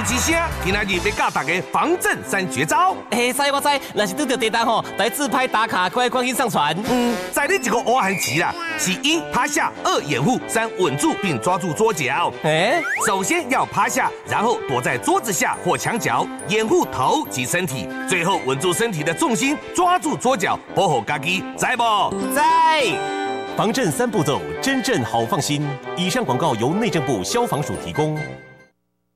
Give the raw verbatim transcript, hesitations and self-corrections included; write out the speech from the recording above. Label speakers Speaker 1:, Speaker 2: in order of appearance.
Speaker 1: 之声，今仔日要教大家防震三绝招。
Speaker 2: 哎，知我知，若是拄到地震吼，来自拍打卡，快快去上传。
Speaker 1: 嗯，在你这个挖痕期啦，是一趴下，二掩护，三稳住并抓住桌角。
Speaker 2: 哎，
Speaker 1: 首先要趴下，然后躲在桌子下或墙角，掩护头及身体，最后稳住身体的重心，抓住桌角，保护家己，知不？
Speaker 2: 在。
Speaker 3: 防震三步骤，真正好放心。以上广告由内政部消防署提供。